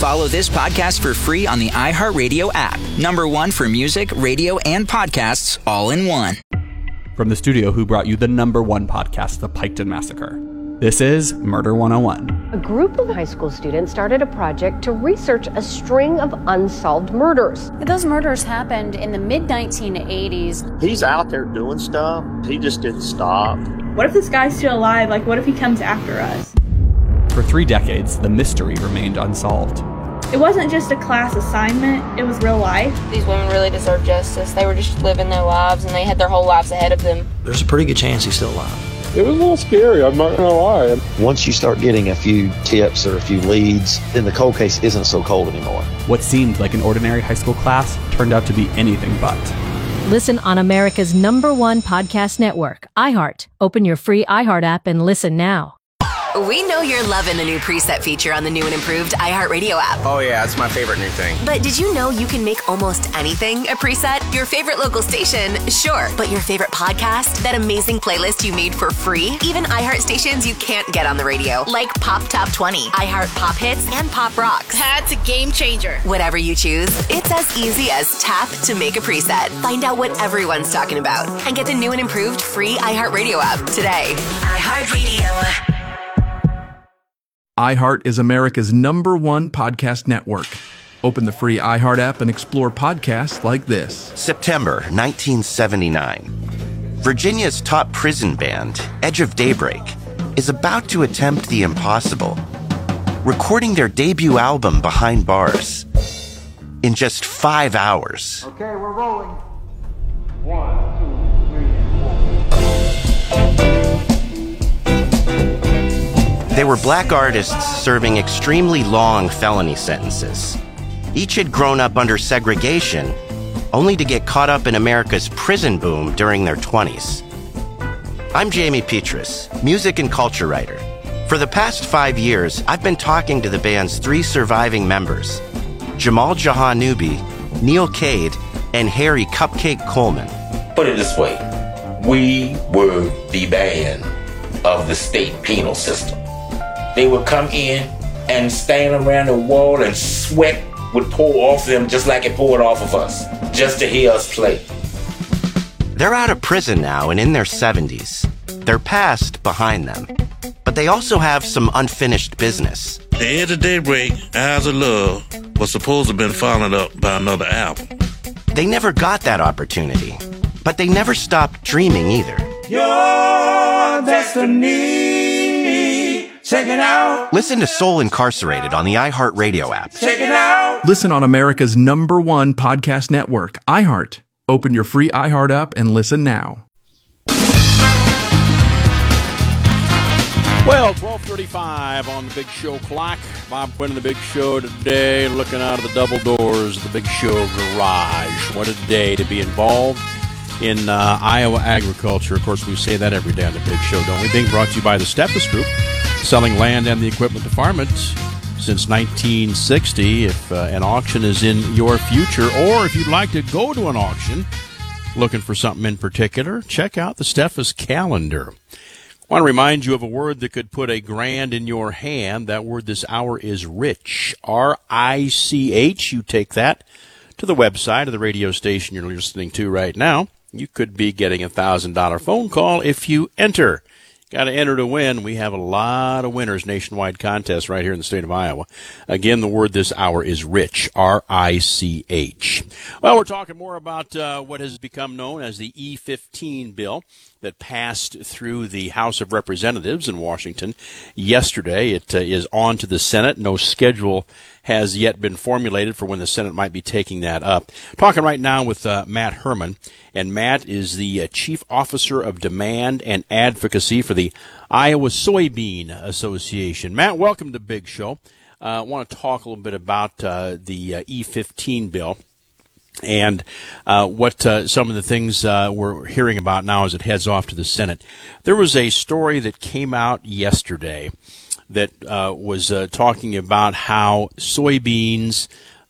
Follow this podcast for free on the iHeartRadio app. #1 for music, radio, and podcasts all in one. From the studio who brought you the #1 podcast, The Piketon Massacre, this is Murder 101. A group of high school students started a project to research a string of unsolved murders. Those murders happened in the mid-1980s. He's out there doing stuff. He just didn't stop. What if this guy's still alive? Like, what if he comes after us? For 3 decades, the mystery remained unsolved. It wasn't just a class assignment, it was real life. These women really deserve justice. They were just living their lives, and they had their whole lives ahead of them. There's a pretty good chance he's still alive. It was a little scary, I'm not going to lie. Once you start getting a few tips or a few leads, then the cold case isn't so cold anymore. What seemed like an ordinary high school class turned out to be anything but. Listen on America's #1 podcast network, iHeart. Open your free iHeart app and listen now. We know you're loving the new preset feature on the new and improved iHeartRadio app. Oh yeah, it's my favorite new thing. But did you know you can make almost anything a preset? Your favorite local station, sure. But your favorite podcast? That amazing playlist you made for free? Even iHeart stations you can't get on the radio, like Pop Top 20, iHeart Pop Hits, and Pop Rocks. That's a game changer. Whatever you choose, it's as easy as tap to make a preset. Find out what everyone's talking about and get the new and improved free iHeartRadio app today. iHeartRadio. iHeart is America's #1 podcast network. Open the free iHeart app and explore podcasts like this. September 1979. Virginia's top prison band, Edge of Daybreak, is about to attempt the impossible, recording their debut album Behind Bars in just 5 hours. Okay, we're rolling. 1, 2, 3, 4. They were black artists serving extremely long felony sentences. Each had grown up under segregation, only to get caught up in America's prison boom during their 20s. I'm Jamie Petrus, music and culture writer. For the past 5 years, I've been talking to the band's 3 surviving members, Jamal Jahanubi, Neil Cade, and Harry Cupcake Coleman. Put it this way, we were the band of the state penal system. They would come in and stand around the wall and sweat would pour off them just like it poured off of us, just to hear us play. They're out of prison now and in their 70s. Their past behind them. But they also have some unfinished business. The Edge of Daybreak, Eyes of Love, was supposed to have been followed up by another album. They never got that opportunity, but they never stopped dreaming either. Your destiny. Check it out. Listen to Soul Incarcerated on the iHeartRadio app. Check it out. Listen on America's #1 podcast network, iHeart. Open your free iHeart app and listen now. Well, 12:35 on the Big Show clock. Bob Quinn in the Big Show today, looking out of the double doors of the Big Show garage. What a day to be involved in Iowa agriculture. Of course, we say that every day on the Big Show, don't we? Being brought to you by the Steffes Group, selling land and the equipment to farm it since 1960. If an auction is in your future, or if you'd like to go to an auction, looking for something in particular, check out the Steffes calendar. I want to remind you of a word that could put $1,000 in your hand. That word this hour is rich. R-I-C-H. You take that to the website of the radio station you're listening to right now. You could be getting a $1,000 phone call if you enter. Got to enter to win. We have a lot of winners, nationwide contest right here in the state of Iowa. Again, the word this hour is rich, R-I-C-H. Well, we're talking more about what has become known as the E-15 bill that passed through the House of Representatives in Washington yesterday. It is on to the Senate. No schedule has yet been formulated for when the Senate might be taking that up. Talking right now with Matt Herman, and Matt is the Chief Officer of Demand and Advocacy for the Iowa Soybean Association. Matt, welcome to Big Show. I want to talk a little bit about the E-15 bill and what some of the things we're hearing about now as it heads off to the Senate. There was a story that came out yesterday that was talking about how soybeans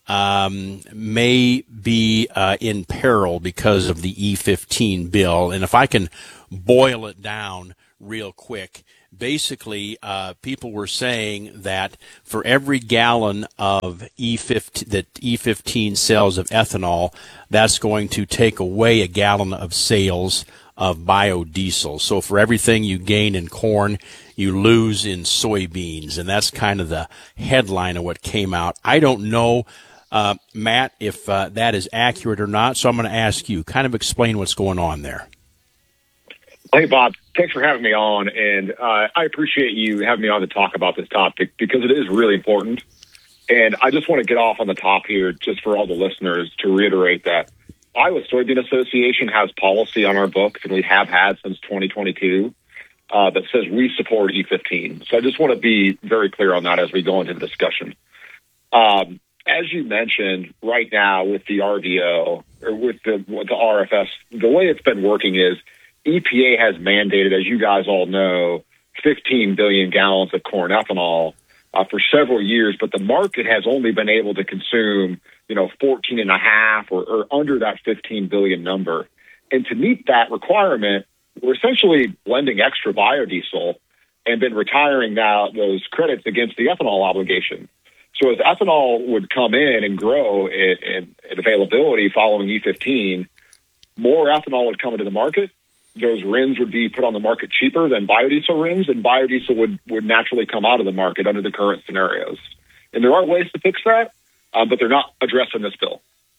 may be in peril because of the E-15 bill. And if I can boil it down real quick, basically people were saying that for every gallon of E15 that E15 sells of ethanol, that's going to take away a gallon of sales of biodiesel. So for everything you gain in corn, you lose in soybeans, and that's kind of the headline of what came out. I don't know, Matt, if that is accurate or not, so I'm going to ask you, kind of explain what's going on there. Hey, Bob, thanks for having me on, and I appreciate you having me on to talk about this topic because it is really important. And I just want to get off on the top here just for all the listeners to reiterate that Iowa Soybean Association has policy on our books, and we have had since 2022, that says we support E15. So I just want to be very clear on that as we go into the discussion. As you mentioned, right now with the RVO, or with the RFS, the way it's been working is EPA has mandated, as you guys all know, 15 billion gallons of corn ethanol for several years, but the market has only been able to consume 14 and a half or under that 15 billion number. And to meet that requirement, we're essentially blending extra biodiesel and been retiring now those credits against the ethanol obligation. So as ethanol would come in and grow in availability following E15, more ethanol would come into the market. Those RINs would be put on the market cheaper than biodiesel RINs, and biodiesel would naturally come out of the market under the current scenarios. And there are ways to fix that, but they're not addressed in this bill.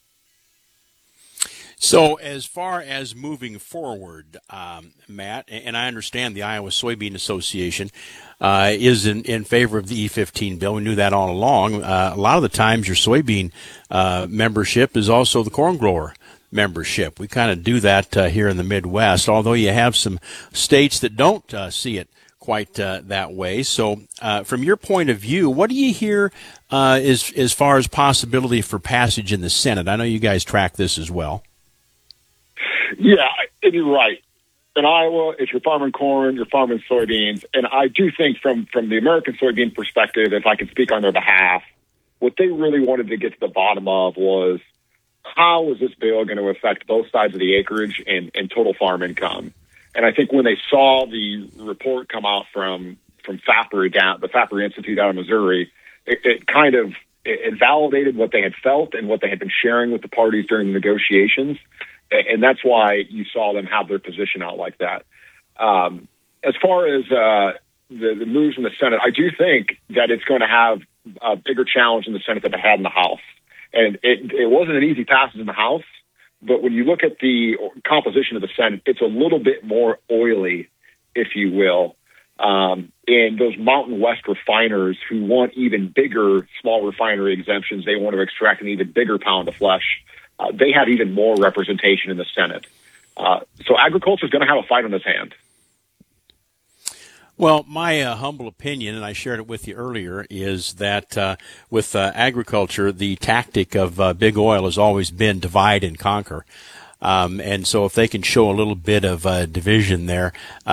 So as far as moving forward, Matt, and I understand the Iowa Soybean Association is in favor of the E15 bill. We knew that all along. A lot of the times your soybean membership is also the corn grower membership. We kind of do that here in the Midwest, although you have some states that don't see it quite that way. So from your point of view, what do you hear as far as possibility for passage in the Senate? I know you guys track this as well. Yeah, you're right. In Iowa, if you're farming corn, you're farming soybeans. And I do think from the American soybean perspective, if I can speak on their behalf, what they really wanted to get to the bottom of was how is this bill going to affect both sides of the acreage and total farm income? And I think when they saw the report come out from FAPRI the FAPRI Institute out of Missouri, it kind of it validated what they had felt and what they had been sharing with the parties during the negotiations. And that's why you saw them have their position out like that. As far as the moves in the Senate, I do think that it's going to have a bigger challenge in the Senate than it had in the House. And it wasn't an easy passage in the House, but when you look at the composition of the Senate, it's a little bit more oily, if you will. And those Mountain West refiners who want even bigger small refinery exemptions, they want to extract an even bigger pound of flesh. They have even more representation in the Senate. So agriculture is going to have a fight on its hand. Well, my humble opinion, and I shared it with you earlier, is that with agriculture, the tactic of big oil has always been divide and conquer. And so if they can show a little bit of division there,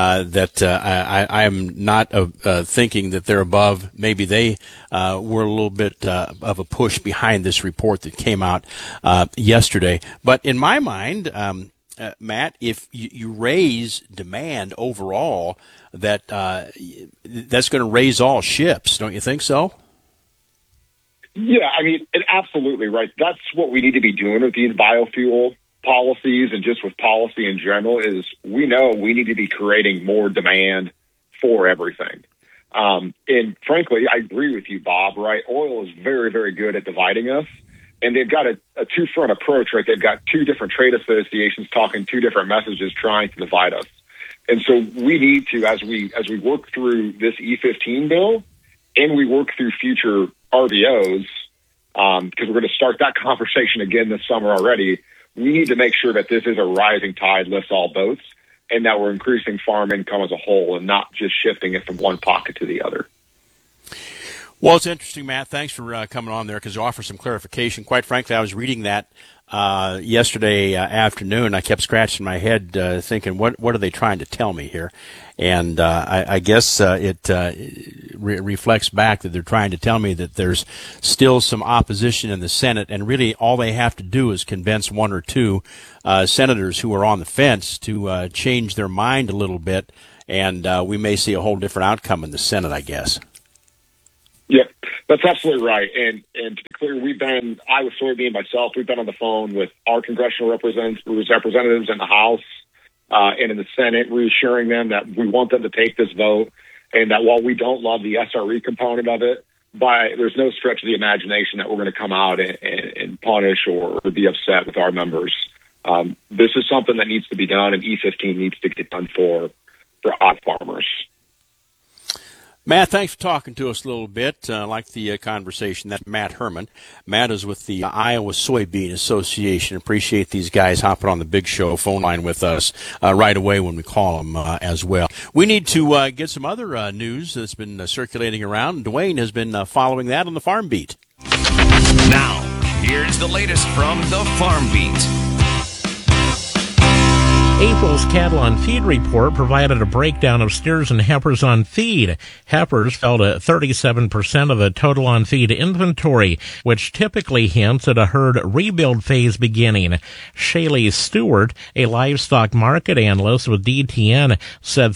I am not thinking that they're above. Maybe they were a little bit of a push behind this report that came out yesterday. But in my mind, Matt, if you raise demand overall, that's going to raise all ships, don't you think so? Yeah, I mean, absolutely right. That's what we need to be doing with these biofuel policies and just with policy in general is we know we need to be creating more demand for everything. And frankly, I agree with you, Bob, right? Oil is very, very good at dividing us. And they've got a two-front approach, right? They've got two different trade associations talking two different messages trying to divide us. And so we need to, as we work through this E15 bill and we work through future RVOs, because we're going to start that conversation again this summer already, we need to make sure that this is a rising tide lifts all boats and that we're increasing farm income as a whole and not just shifting it from one pocket to the other. Well, it's interesting, Matt. Thanks for coming on there because you offer some clarification. Quite frankly, I was reading that yesterday afternoon. I kept scratching my head thinking, what are they trying to tell me here? And I guess it reflects back that they're trying to tell me that there's still some opposition in the Senate, and really all they have to do is convince one or two senators who are on the fence to change their mind a little bit and we may see a whole different outcome in the Senate, I guess. Yeah, that's absolutely right. And to be clear, Iowa Soybean, myself, we've been on the phone with our congressional representatives in the House and in the Senate, reassuring them that we want them to take this vote, and that while we don't love the SRE component of it, there's no stretch of the imagination that we're going to come out and punish or be upset with our members. This is something that needs to be done, and E15 needs to get done for our farmers. Matt, thanks for talking to us a little bit. I like the conversation. That's Matt Herman. Matt is with the Iowa Soybean Association. Appreciate these guys hopping on the Big Show phone line with us right away when we call them as well. We need to get some other news that's been circulating around. Dwayne has been following that on the Farm Beat. Now, here's the latest from the Farm Beat. April's cattle on feed report provided a breakdown of steers and heifers on feed. Heifers fell to 37% of the total on feed inventory, which typically hints at a herd rebuild phase beginning. Shaylee Stewart, a livestock market analyst with DTN, said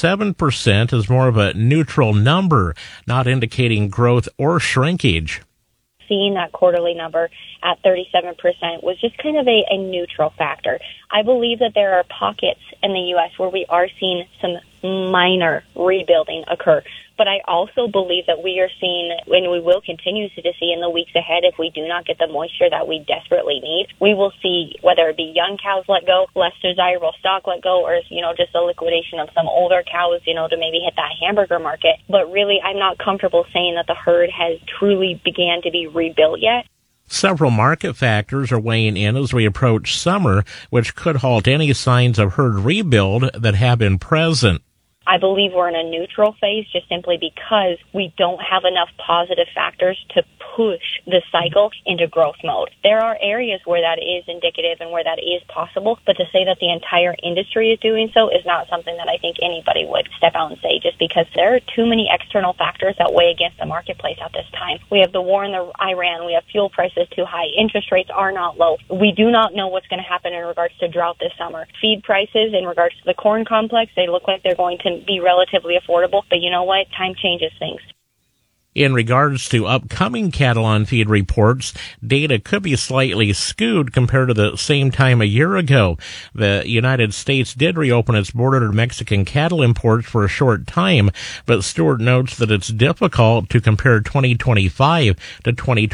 37% is more of a neutral number, not indicating growth or shrinkage. Seeing that quarterly number at 37% was just kind of a neutral factor. I believe that there are pockets in the U.S. where we are seeing some minor rebuilding occur. But I also believe that we are seeing, and we will continue to see in the weeks ahead, if we do not get the moisture that we desperately need, we will see whether it be young cows let go, less desirable stock let go, or, just a liquidation of some older cows, to maybe hit that hamburger market. But really, I'm not comfortable saying that the herd has truly began to be rebuilt yet. Several market factors are weighing in as we approach summer, which could halt any signs of herd rebuild that have been present. I believe we're in a neutral phase just simply because we don't have enough positive factors to push the cycle into growth mode. There are areas where that is indicative and where that is possible, but to say that the entire industry is doing so is not something that I think anybody would step out and say, just because there are too many external factors that weigh against the marketplace at this time. We have the war in Iran, we have fuel prices too high, interest rates are not low. We do not know what's going to happen in regards to drought this summer. Feed prices in regards to the corn complex, they look like they're going to be relatively affordable, but you know what? Time changes things. In regards to upcoming cattle on feed reports, data could be slightly skewed compared to the same time a year ago. The United States did reopen its border to Mexican cattle imports for a short time, but Stewart notes that it's difficult to compare 2025 to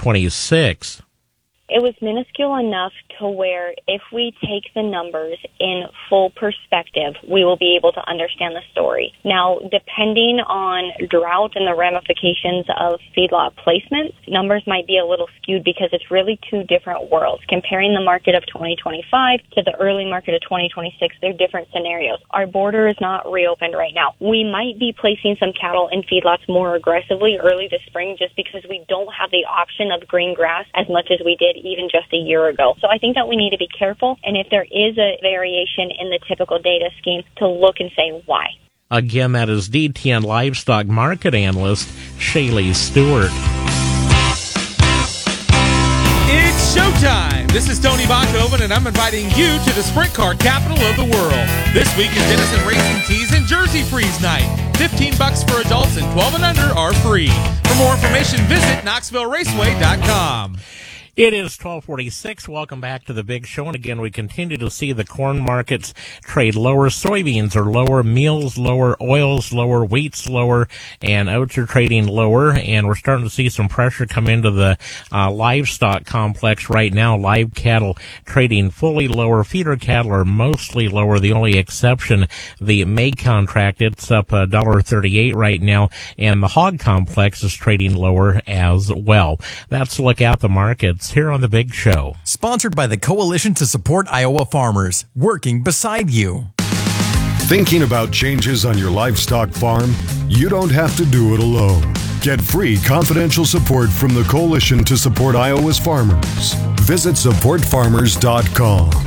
2026. It was minuscule enough to where if we take the numbers in full perspective, we will be able to understand the story. Now, depending on drought and the ramifications of feedlot placements, numbers might be a little skewed because it's really two different worlds. Comparing the market of 2025 to the early market of 2026, they're different scenarios. Our border is not reopened right now. We might be placing some cattle in feedlots more aggressively early this spring just because we don't have the option of green grass as much as we did even just a year ago. So I think that we need to be careful, and if there is a variation in the typical data scheme, to look and say why. Again, that is DTN livestock market analyst Shaylee Stewart. It's showtime! This is Tony Bachhoven, and I'm inviting you to the sprint car capital of the world. This week is Denison Racing Tees and Jersey Freeze Night. $15 for adults and 12 and under are free. For more information, visit KnoxvilleRaceway.com. It is 12:46. Welcome back to the Big Show. And again, we continue to see the corn markets trade lower. Soybeans are lower, meals lower, oils lower, wheats lower, and oats are trading lower. And we're starting to see some pressure come into the livestock complex right now. Live cattle trading fully lower. Feeder cattle are mostly lower. The only exception, the May contract, it's up $1.38 right now. And the hog complex is trading lower as well. That's a look at the markets here on the Big Show. Sponsored by the Coalition to Support Iowa Farmers, working beside you. Thinking about changes on your livestock farm? You don't have to do it alone. Get free confidential support from the Coalition to Support Iowa's Farmers. Visit supportfarmers.com.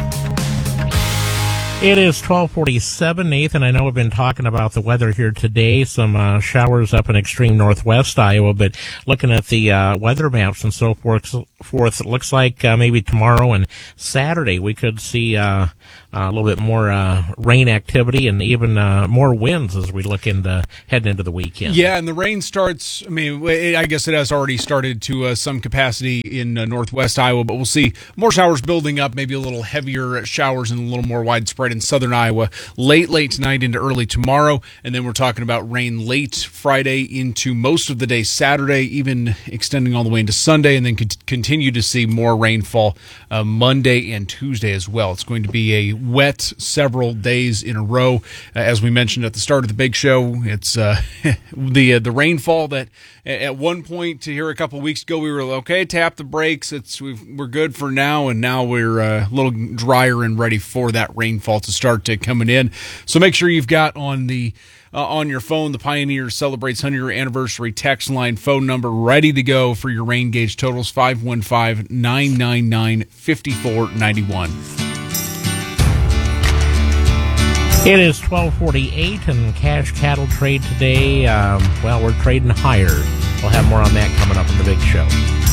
It is 12:47, Nathan. I know we've been talking about the weather here today. Some showers up in extreme northwest Iowa, but looking at the weather maps and so forth, it looks like maybe tomorrow and Saturday we could see a little bit more rain activity and even more winds as we look into heading into the weekend. Yeah, and the rain starts, I mean, I guess it has already started to some capacity in northwest Iowa, but we'll see more showers building up, maybe a little heavier showers and a little more widespread in southern Iowa late tonight into early tomorrow. And then we're talking about rain late Friday into most of the day Saturday, even extending all the way into Sunday, and then continue to see more rainfall Monday and Tuesday as well. It's going to be a wet several days in a row. As we mentioned at the start of the big show, it's the rainfall that at one point here a couple of weeks ago we were okay, tap the brakes, we're good for now, and now we're a little drier and ready for that rainfall to start coming in. So make sure you've got on your phone the Pioneer Celebrates 100-year anniversary text line phone number ready to go for your rain gauge totals, 515-999-5491. It is 12:48, and cash cattle trade today, we're trading higher. We'll have more on that coming up in the big show.